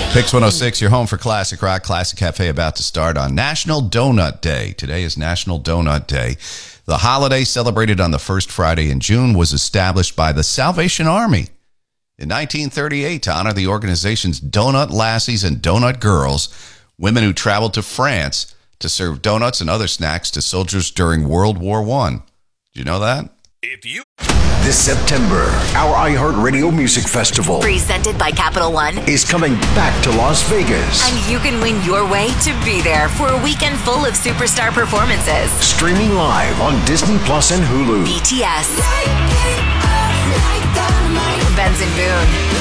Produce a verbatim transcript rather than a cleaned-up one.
Pix one oh six, you're home for Classic Rock. Classic Cafe about to start on National Donut Day. Today is National Donut Day. The holiday, celebrated on the first Friday in June, was established by the Salvation Army in nineteen thirty-eight to honor the organization's Donut Lassies and Donut Girls, women who traveled to France to serve donuts and other snacks to soldiers during World War One. Did you know that? If you This September, our iHeartRadio Music Festival, presented by Capital One, is coming back to Las Vegas. And you can win your way to be there for a weekend full of superstar performances. Streaming live on Disney Plus and Hulu. B T S, Benson Boone,